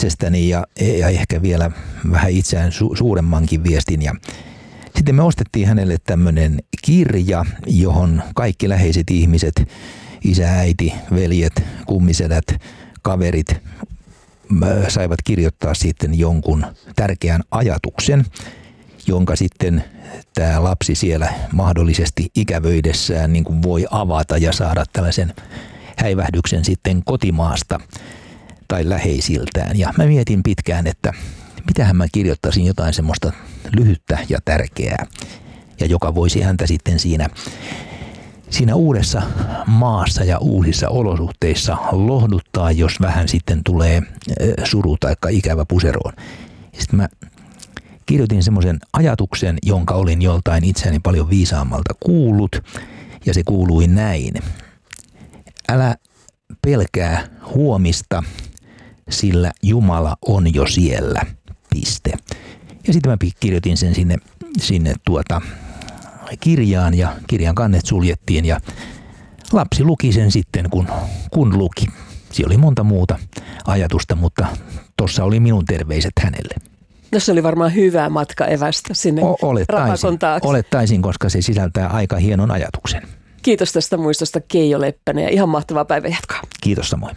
itsestäni ja ehkä vielä vähän itseään suuremmankin viestin. Ja sitten me ostettiin hänelle tämmöinen kirja, johon kaikki läheiset ihmiset, isä, äiti, veljet, kummisedät, kaverit saivat kirjoittaa sitten jonkun tärkeän ajatuksen, jonka sitten tämä lapsi siellä mahdollisesti ikävöidessään niin kuin voi avata ja saada tällaisen häivähdyksen sitten kotimaasta tai läheisiltään. Ja mä mietin pitkään, että mitähän mä kirjoittaisin jotain semmoista lyhyttä ja tärkeää, ja joka voisi häntä sitten siinä uudessa maassa ja uusissa olosuhteissa lohduttaa, jos vähän sitten tulee suru tai ikävä puseroon. Sitten mä kirjoitin semmoisen ajatuksen, jonka olin joltain itseäni paljon viisaammalta kuullut, ja se kuului näin. Älä pelkää huomista, sillä Jumala on jo siellä. Piste. Ja sitten mä kirjoitin sen sinne kirjaan, ja kirjan kannet suljettiin, ja lapsi luki sen sitten, kun luki. Siellä oli monta muuta ajatusta, mutta tossa oli minun terveiset hänelle. No se oli varmaan hyvä matka evästä sinne rapakon taakse. Olettaisin, koska se sisältää aika hienon ajatuksen. Kiitos tästä muistosta, Keijo Leppänen, ja ihan mahtavaa päivänjatkoa. Kiitos samoin.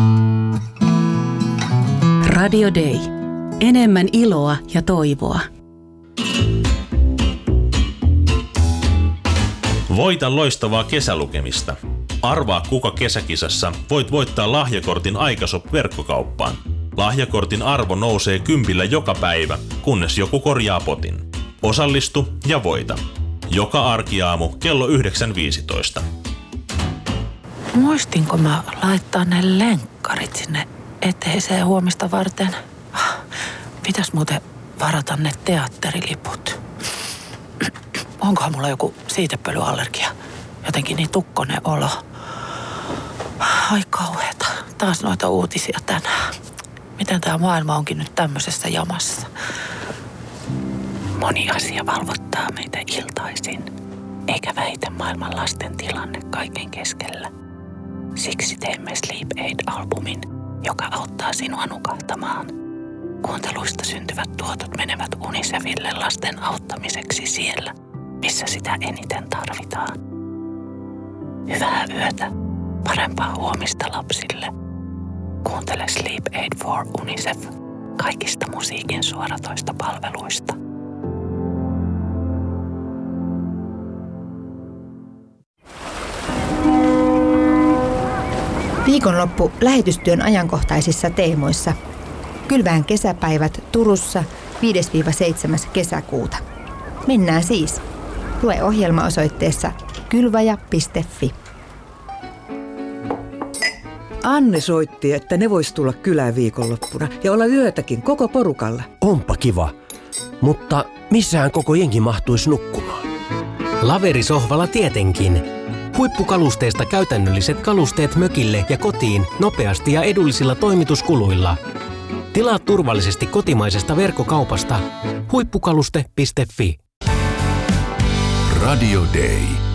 Radio Day. Enemmän iloa ja toivoa. Voita loistavaa kesälukemista. Arvaa, kuka kesäkisassa voit voittaa lahjakortin Aikashop-verkkokauppaan. Lahjakortin arvo nousee 10 joka päivä, kunnes joku korjaa potin. Osallistu ja voita. Joka arkiaamu kello 9.15. Muistinko mä laittaa ne lenkkarit sinne eteiseen huomista varten? Pitäis muuten varata ne teatteriliput. Onkohan mulla joku siitepölyallergia? Jotenkin niin tukkonen olo. Ai kauheeta. Taas noita uutisia tänään. Miten tää maailma onkin nyt tämmöisessä jamassa? Moni asia valvottaa meitä iltaisin. Eikä väitä maailman lasten tilanne kaiken keskellä. Siksi teemme Sleep Aid-albumin, joka auttaa sinua nukahtamaan. Kuunteluista syntyvät tuotot menevät UNICEFille lasten auttamiseksi siellä, missä sitä eniten tarvitaan. Hyvää yötä, parempaa huomista lapsille. Kuuntele Sleep Aid for UNICEF kaikista musiikin suoratoista palveluista. Viikonloppu lähetystyön ajankohtaisissa teemoissa. Kylvään kesäpäivät Turussa 5-7. kesäkuuta. Mennään siis. Lue ohjelma osoitteessa kylvaja.fi. Anne soitti, että ne vois tulla kylään viikonloppuna ja olla yötäkin koko porukalla. Onpa kiva, mutta missähän koko jengi mahtuisi nukkumaan? Laverisohvalla tietenkin. Huippukalusteista käytännölliset kalusteet mökille ja kotiin nopeasti ja edullisilla toimituskuluilla. Tilaa turvallisesti kotimaisesta verkkokaupasta huippukaluste.fi. Radio Day.